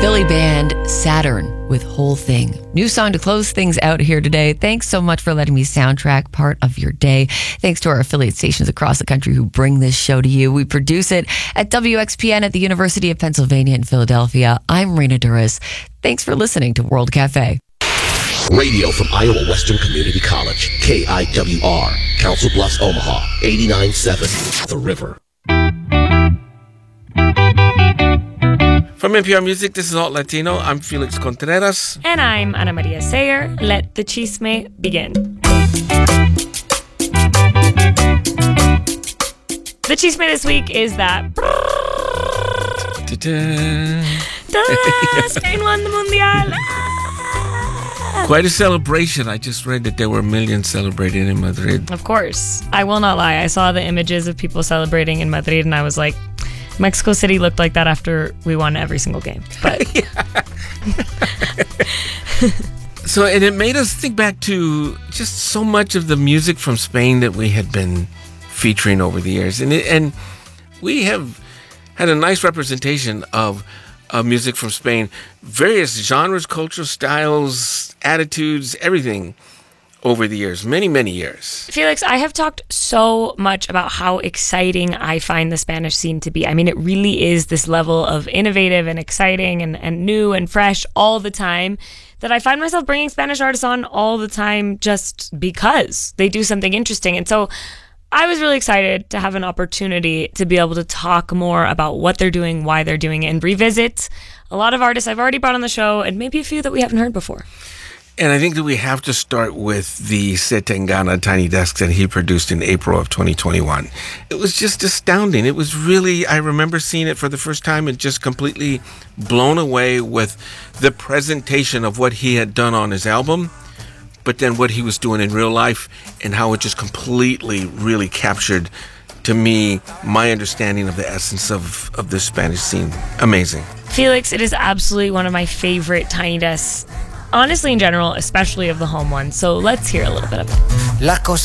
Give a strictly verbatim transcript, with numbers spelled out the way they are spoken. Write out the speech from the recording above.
Philly band Saturn with Whole Thing. New song to close things out here today. Thanks so much for letting me soundtrack part of your day. Thanks to our affiliate stations across the country who bring this show to you. We produce it at W X P N at the University of Pennsylvania in Philadelphia. I'm Rena Duras. Thanks for listening to World Cafe. Radio from Iowa Western Community College, K I W R, Council Bluffs, Omaha, eighty-nine point seven, The River. From N P R Music, this is Alt Latino. I'm Felix Contreras. And I'm Ana Maria Sayer. Let the chisme begin. The chisme this week is that Spain won the Mundial. Quite a celebration. I just read that there were millions celebrating in Madrid. Of course. I will not lie. I saw the images of people celebrating in Madrid and I was like, Mexico City looked like that after we won every single game. But So, and it made us think back to just so much of the music from Spain that we had been featuring over the years. And it, and we have had a nice representation of uh, music from Spain. Various genres, cultural styles, attitudes, everything over the years, many, many years. Felix, I have talked so much about how exciting I find the Spanish scene to be. I mean, it really is this level of innovative and exciting and, and new and fresh all the time that I find myself bringing Spanish artists on all the time just because they do something interesting. And so I was really excited to have an opportunity to be able to talk more about what they're doing, why they're doing it, and revisit a lot of artists I've already brought on the show and maybe a few that we haven't heard before. And I think that we have to start with the Se Te Engana Tiny Desk that he produced in April of twenty twenty-one. It was just astounding. It was really, I remember seeing it for the first time and just completely blown away with the presentation of what he had done on his album, but then what he was doing in real life and how it just completely really captured, to me, my understanding of the essence of, of the Spanish scene. Amazing. Felix, it is absolutely one of my favorite Tiny Desks. Honestly, in general, especially of the home ones. So let's hear a little bit of it.